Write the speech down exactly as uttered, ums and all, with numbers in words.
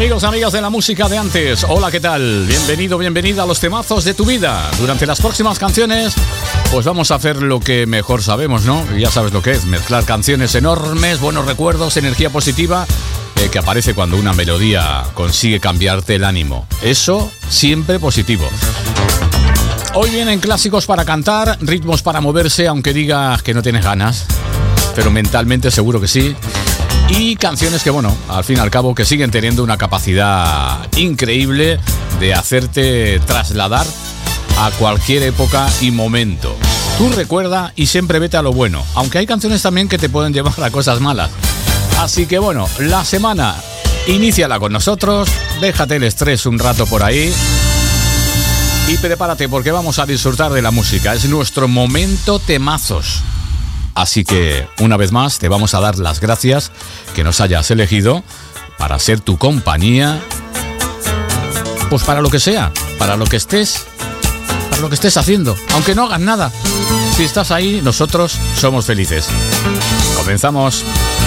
Amigos, amigas de la música de antes, hola, ¿qué tal? Bienvenido, bienvenida a los temazos de tu vida. Durante las próximas canciones, pues vamos a hacer lo que mejor sabemos, ¿no? Ya sabes lo que es, mezclar canciones enormes, buenos recuerdos, energía positiva, eh, que aparece cuando una melodía consigue cambiarte el ánimo. Eso siempre positivo. Hoy vienen clásicos para cantar, ritmos para moverse, aunque digas que no tienes ganas, pero mentalmente seguro que sí. Y canciones que, bueno, al fin y al cabo, que siguen teniendo una capacidad increíble de hacerte trasladar a cualquier época y momento. Tú recuerda y siempre vete a lo bueno, aunque hay canciones también que te pueden llevar a cosas malas. Así que, bueno, la semana, iníciala con nosotros, déjate el estrés un rato por ahí y prepárate porque vamos a disfrutar de la música. Es nuestro momento temazos. Así que, una vez más, te vamos a dar las gracias que nos hayas elegido para ser tu compañía, pues para lo que sea, para lo que estés, para lo que estés haciendo, aunque no hagas nada. Si estás ahí, nosotros somos felices. Comenzamos.